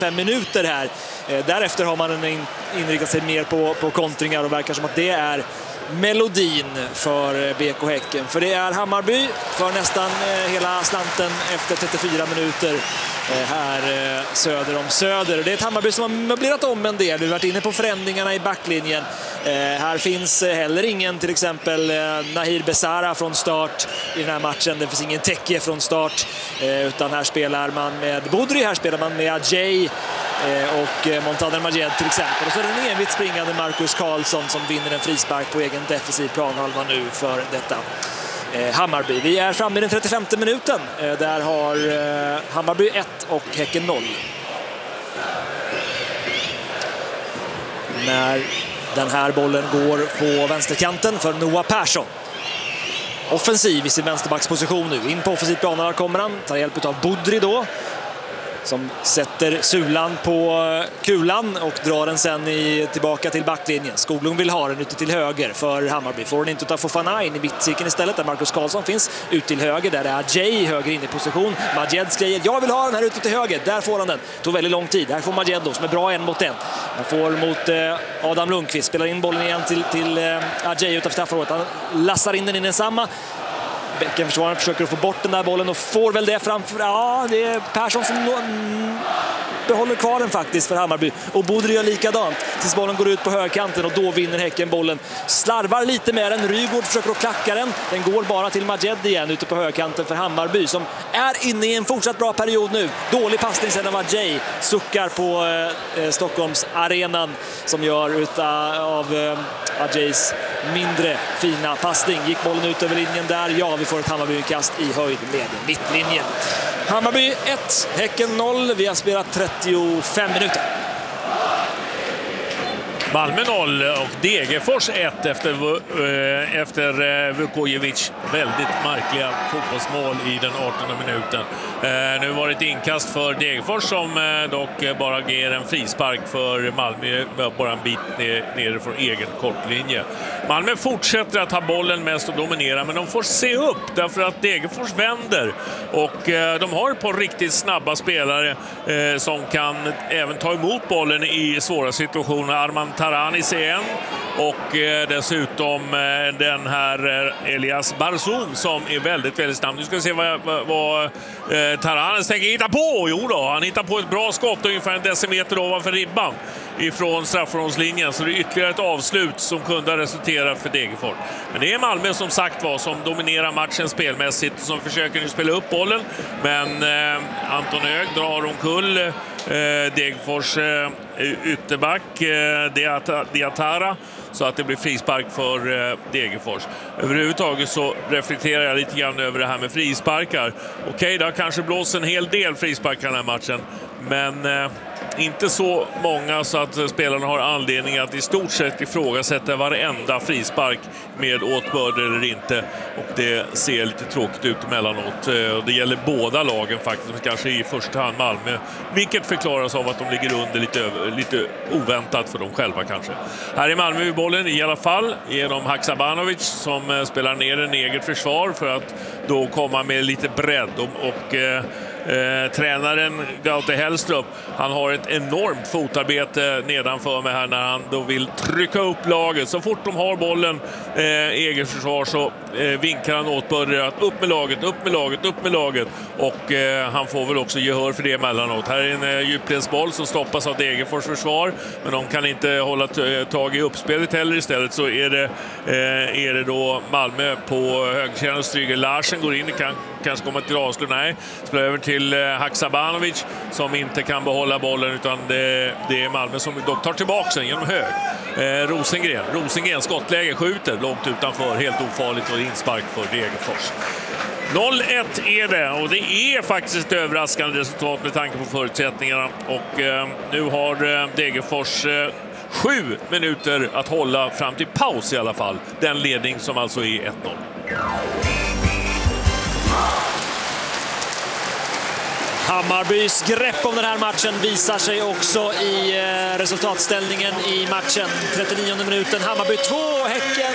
5 minuter här. Därefter har man inriktat sig mer på kontringar och verkar som att det är melodin för BK Häcken. För det är Hammarby för nästan hela slanten efter 34 minuter här söder om Söder. Det är ett Hammarby som har möblerat om en del. Vi har varit inne på förändringarna i backlinjen. Här finns heller ingen, till exempel Nahir Besara från start i den här matchen. Det finns ingen Tekke från start, utan här spelar man med Budri, här spelar man med Ajay och Montaner Majed till exempel. Och så är det en envitt springande Marcus Karlsson som vinner en frispark på egen defensiv planhalva nu för detta Hammarby. Vi är framme i den 35:e minuten. Där har Hammarby 1 och Häcken 0. När den här bollen går på vänsterkanten för Noah Persson. Offensiv i sin vänsterbacksposition nu. In på offensiv planen kommer han. Tar hjälp av Budri då, som sätter sulan på kulan och drar den sen tillbaka till backlinjen. Skoglund vill ha den ute till höger för Hammarby. Får den inte utav Fofana in i mittcirkeln istället, där Marcus Karlsson finns. Ut till höger, där är Ajay höger in i position. Majed skriver, jag vill ha den här ute till höger. Där får han den. Tog väldigt lång tid. Här får Majed då, som är bra 1 mot 1. Han får mot Adam Lundqvist. Spelar in bollen igen till Ajay utanför straffområdet. Han lassar in den in samma. Bäckenförsvararen försöker att få bort den där bollen och får väl det framför. Ja, det är Persson som behåller kvar den faktiskt för Hammarby. Och Budri gör likadant tills bollen går ut på högerkanten, och då vinner Häcken bollen. Slarvar lite med den. Rygård försöker att klacka den. Den går bara till Majed igen ute på högerkanten för Hammarby, som är inne i en fortsatt bra period nu. Dålig passning sedan av Ajay. Suckar på Stockholms arenan som gör av Ajays mindre fina passning. Gick bollen ut över linjen där? Ja, vi får ett Hammarby-kast i höjd med mittlinjen. Hammarby 1, Häcken 0. Vi har spelat 35 minuter. Malmö 0 och Degerfors 1 efter Vukojevic väldigt märkliga fotbollsmål i den 18:e minuten. Nu var det ett inkast för Degerfors som dock bara ger en frispark för Malmö, bara en bit ner från egen kortlinje. Malmö fortsätter att ha bollen mest och dominera, men de får se upp därför att Degerfors vänder, och de har ett par riktigt snabba spelare som kan även ta emot bollen i svåra situationer. Arman Taranis är en, och dessutom den här Elias Barzoum som är väldigt, väldigt snabb. Nu ska vi se vad Taranis tänker hitta på. Jo då, han hittar på ett bra skott ungefär en decimeter ovanför ribban ifrån straffområdeslinjen, så det är ytterligare ett avslut som kunde resultera för Degerfors. Men det är Malmö som sagt som dominerar matchen spelmässigt, som försöker nu spela upp bollen, men Anton Hög drar omkull Degerfors ytterback Diatara, så att det blir frispark för Degerfors. Överhuvudtaget så reflekterar jag lite grann över det här med frisparkar. Okej, det har kanske blåst en hel del frisparkar den här matchen, men inte så många så att spelarna har anledning att i stort sett ifrågasätta varenda frispark med åtbörd eller inte. Och det ser lite tråkigt ut emellanåt. Det gäller båda lagen faktiskt, kanske i första hand Malmö. Vilket förklaras av att de ligger under lite oväntat för dem själva kanske. Här är Malmö i bollen i alla fall genom Haksabanovic som spelar ner en eget försvar för att då komma med lite bredd. Och tränaren Gaute Hellström, han har ett enormt fotarbete nedanför mig här när han då vill trycka upp laget. Så fort de har bollen eget försvar så vinkar han åt Börre att upp med laget, och han får väl också gehör för det emellanåt. Här är en djupledsboll som stoppas av Degerfors försvar, men de kan inte hålla tag i uppspelet heller. Istället så är det då Malmö på högersidan. Stryger Larsen går in, kan kanske komma till avslut. Nej, spelar över till Haksabanovic som inte kan behålla bollen, utan det är Malmö som dock tar tillbaka den genom Hög. Rosengren skottläge, skjuter långt utanför, helt ofarligt, och inspark för Degerfors. 0-1 är det, och det är faktiskt ett överraskande resultat med tanke på förutsättningarna. Och nu har Degerfors 7 minuter att hålla fram till paus i alla fall. Den ledning som alltså är 1-0. Hammarbys grepp om den här matchen visar sig också i resultatställningen i matchen. 39:e minuten, Hammarby 2, Häcken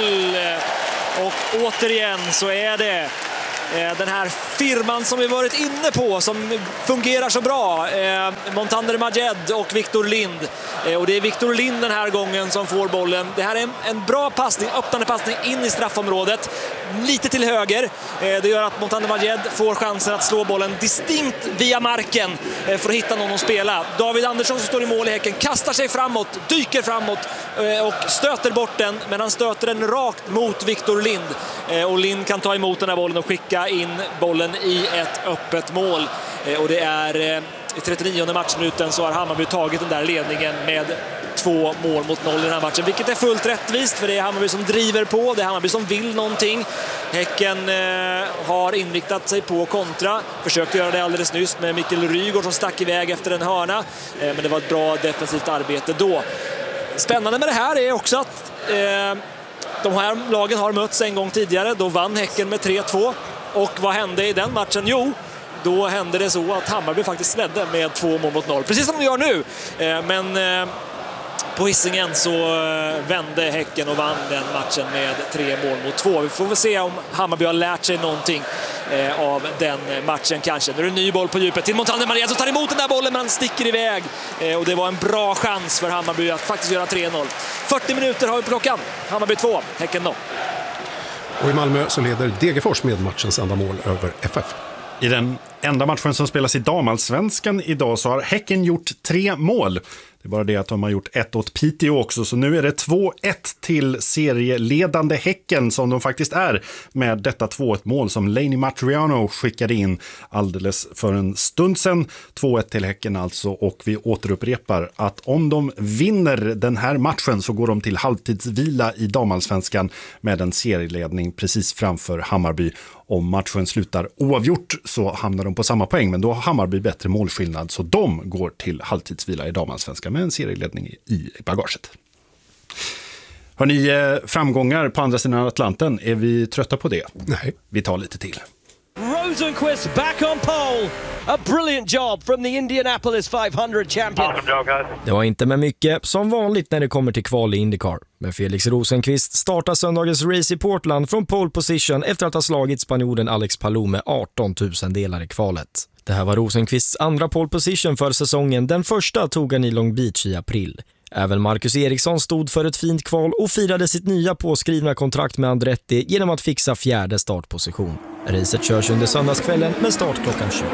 0. Och återigen så är det den här firman som vi varit inne inne på som fungerar så bra. Montander Majed och Victor Lind. Och det är Victor Lind den här gången som får bollen. Det här är en bra passning, öppnande passning in i straffområdet. Lite till höger. Det gör att Montander Majed får chansen att slå bollen distinkt via marken för att hitta någon att spela. David Andersson som står i mål i Häcken kastar sig framåt, dyker framåt och stöter bort den, men han stöter den rakt mot Victor Lind. Och Lind kan ta emot den här bollen och skicka in bollen i ett öppet mål. Och det är i 39:e matchminuten så har Hammarby tagit den där ledningen med 2 mål mot 0 i den här matchen, vilket är fullt rättvist, för det är Hammarby som driver på, det är Hammarby som vill någonting. Häcken har inriktat sig på kontra, försökte göra det alldeles nyss med Mikael Rygaard som stack iväg efter en hörna, men det var ett bra defensivt arbete då. Spännande med det här är också att de här lagen har mötts en gång tidigare, då vann Häcken med 3-2, och vad hände i den matchen? Jo, då hände det så att Hammarby faktiskt ledde med 2 mål mot 0, precis som de gör nu, men på Hisingen så vände Häcken och vann den matchen med 3 mål mot 2. Vi får väl se om Hammarby har lärt sig någonting av den matchen kanske. Nu är det en ny boll på djupet till Montander Majed som tar emot den där bollen, men han sticker iväg. Och det var en bra chans för Hammarby att faktiskt göra 3-0. 40 minuter har vi på klockan. Hammarby 2, Häcken 0. Och i Malmö så leder Degerfors med matchens enda mål över FF. I den enda matchen som spelas i damallsvenskan idag så har Häcken gjort 3 mål. Det är bara det att de har gjort 1 åt Piteå också, så nu är det 2-1 till serieledande Häcken som de faktiskt är, med detta 2-1 mål som Lainey Matriano skickade in alldeles för en stund sedan. 2-1 till Häcken alltså, och vi återupprepar att om de vinner den här matchen så går de till halvtidsvila i damallsvenskan med en serieledning precis framför Hammarby. Om matchen slutar oavgjort så hamnar de på samma poäng, men då har Hammarby bättre målskillnad, så de går till halvtidsvila i damallsvenskan med en serieledning i bagaget. Har ni framgångar på andra sidan Atlanten? Är vi trötta på det? Nej. Vi tar lite till. Rosenqvist back on pole. A brilliant job from the Indianapolis 500 champion. Det var inte med mycket, som vanligt när det kommer till kval i IndyCar. Men Felix Rosenqvist startar söndagens race i Portland från pole position efter att ha slagit spanjoren Alex Palou med 18 000 delar i kvalet. Det här var Rosenqvists andra pole position för säsongen. Den första tog han i Long Beach i april. Även Marcus Eriksson stod för ett fint kval och firade sitt nya påskrivna kontrakt med Andretti genom att fixa 4:e startposition. Racet körs under söndagskvällen med start klockan 22.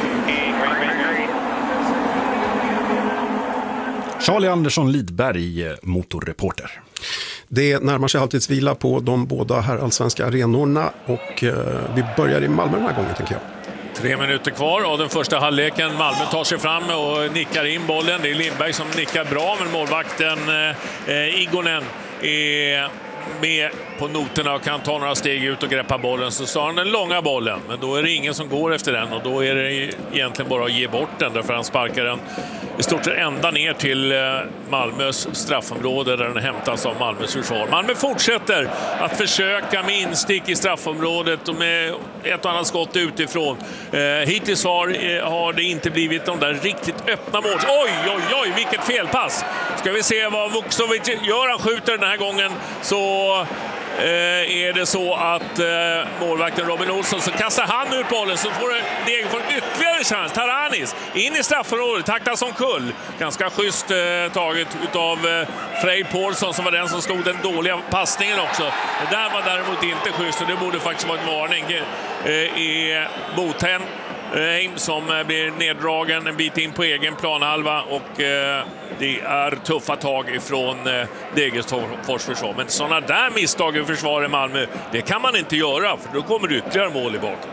Charlie Andersson Lidberg, motorreporter. Det närmar sig halvtidsvila på de båda här allsvenska arenorna, och vi börjar i Malmö den här gången, tänker jag. 3 minuter kvar av den första halvleken. Malmö tar sig fram och nickar in bollen. Det är Lindberg som nickar bra, men målvakten Igonen är med på noterna och kan ta några steg ut och greppa bollen. Så tar han den långa bollen, men då är det ingen som går efter den, och då är det egentligen bara att ge bort den, därför han sparkar den i stort sett ända ner till Malmös straffområde där den hämtas av Malmös försvar. Malmö fortsätter att försöka med instick i straffområdet och med ett och annat skott utifrån. Hittills har det inte blivit de där riktigt öppna mål. Oj, vilket felpass! Ska vi se vad Vuksovic gör. Han skjuter den här gången, så är det så att målvakten Robin Olsson, så kastar han ut bollen, så får Degerfors ytterligare chans. Taranis in i straffområdet, taktas som kull. Ganska schysst taget utav Frej Paulsson, som var den som stod den dåliga passningen också. Det där var däremot inte schysst, och det borde faktiskt vara en varning i Botheim som blir neddragen en bit in på egen planhalva, och det är tuffa tag ifrån Degerfors försvar. Men sådana där misstag i försvar i Malmö, det kan man inte göra, för då kommer det ytterligare mål i baken.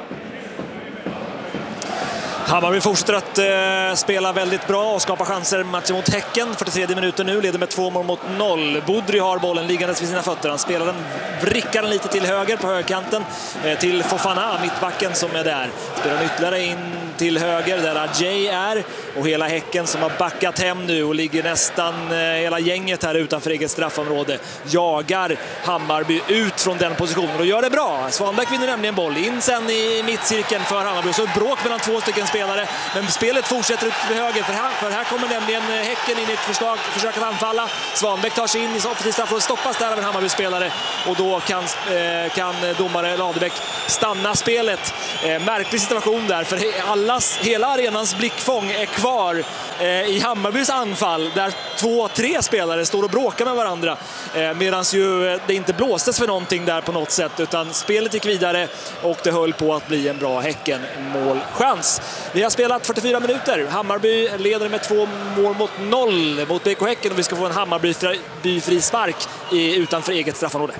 Hammarby fortsätter att spela väldigt bra och skapa chanser. Matchen mot Häcken, 43 minuter nu, leder med 2 mål mot 0. Budry har bollen liggandes vid sina fötter. Han spelar den, vrickar den lite till höger på högerkanten till Fofana, mittbacken som är där. Spelar den ytterligare in till höger där Ajay är, och hela Häcken som har backat hem nu och ligger nästan hela gänget här utanför eget straffområde jagar Hammarby ut från den positionen och gör det bra. Svanbäck vinner nämligen boll in sen i mittcirkeln för Hammarby, så ett bråk mellan 2 stycken spelare, men spelet fortsätter ut till höger för här kommer nämligen Häcken in i ett försök att anfalla. Svanbäck tar sig in i offensivt straff och stoppas där av en Hammarby-spelare, och då kan domare Ladebäck stanna spelet. Märklig situation där, för hela arenans blickfång är kvar i Hammarbys anfall där 2-3 spelare står och bråkar med varandra, medan ju det inte blåstes för någonting där på något sätt, utan spelet gick vidare och det höll på att bli en bra Häcken-målchans. Vi har spelat 44 minuter. Hammarby leder med 2-0 mot BK Häcken, och vi ska få en Hammarby-frispark utanför eget straffområde.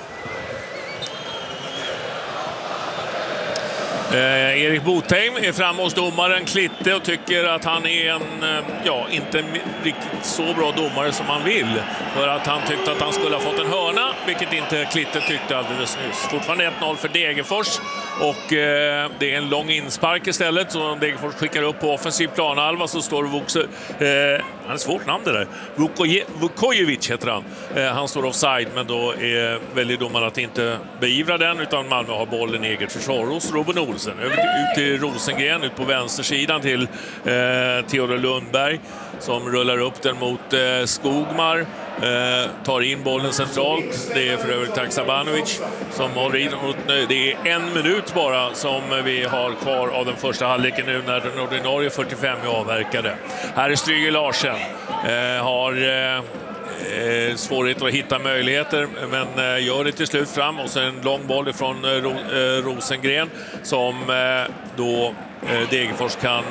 Erik Botheim är framme hos domaren Klitte och tycker att han är en, inte riktigt så bra domare som han vill. För att han tyckte att han skulle ha fått en hörna, vilket inte Klitte tyckte alldeles nyss. Fortfarande 1-0 för Degerfors, och det är en lång inspark istället. Så Degerfors skickar upp på offensiv planhalva, så står han är svårt namn det där. Vukojevic heter han. Han står offside, men då väljer domaren att inte beivra den, utan Malmö har bollen i eget försvar hos Robin Olsen. Ut till Rosengren, ut på vänstersidan till Theodor Lundberg som rullar upp den mot Skogmar. Tar in bollen centralt. Det är för övrigt Taksabanovic som håller in. Det är 1 minut bara som vi har kvar av den första halvleken nu när den ordinarie 45 är avverkade. Här är Stryger Larsen. Har svårigheter att hitta möjligheter, men gör det till slut fram, och så en lång boll från Rosengren som då Degerfors kan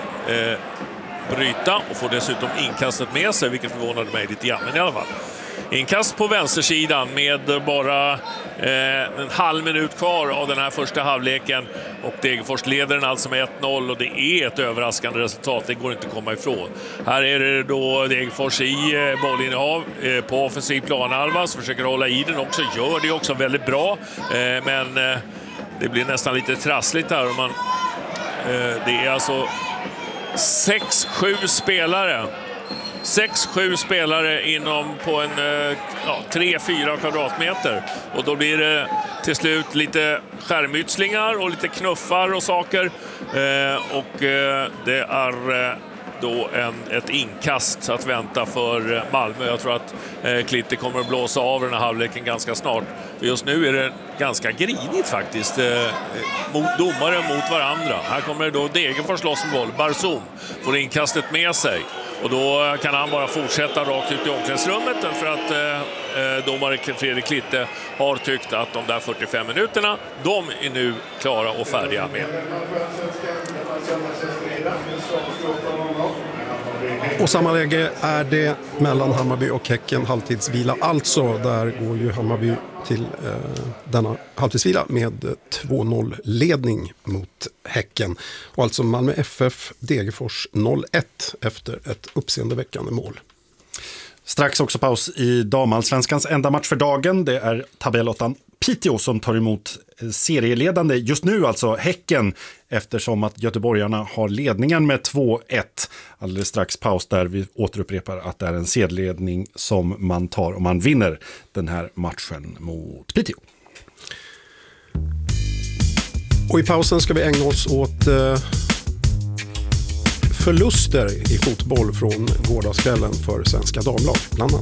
bryta och får dessutom inkastet med sig, vilket förvånade mig lite grann, men i alla fall. Inkast på vänstersidan med bara en halv minut kvar av den här första halvleken, och Degerfors leder den alltså med 1-0, och det är ett överraskande resultat, det går inte att komma ifrån. Här är det då Degerfors i bollinnehav på offensiv planhalva, så försöker hålla i den också, gör det också väldigt bra, men det blir nästan lite trassligt här. Det är alltså 6-7 spelare. 6-7 spelare inom på en 3-4 kvadratmeter, och då blir det till slut lite skärmytslingar och lite knuffar och saker, och det är då ett inkast att vänta för Malmö. Jag tror att Klitte kommer att blåsa av den här halvleken ganska snart. För just nu är det ganska grinigt faktiskt, mot domare mot varandra. Här kommer det då Degerfors loss med boll. Barzum får inkastet med sig, och då kan han bara fortsätta rakt ut i omklädningsrummet, för att domare Fredrik Klitte har tyckt att de där 45 minuterna, de är nu klara och färdiga med. Och samma läge är det mellan Hammarby och Häcken, halvtidsvila alltså. Där går ju Hammarby till denna halvtidsvila med 2-0-ledning mot Häcken. Och alltså Malmö FF Degerfors 0-1 efter ett uppseendeväckande mål. Strax också paus i damallsvenskans enda match för dagen. Det är tabellåttan Piteå som tar emot serieledande just nu, alltså Häcken, eftersom att göteborgarna har ledningen med 2-1. Alldeles strax paus där vi återupprepar att det är en serieledning som man tar om man vinner den här matchen mot Piteå. Och i pausen ska vi ägna oss åt förluster i fotboll från gårdagskvällen för svenska damlag bland annat.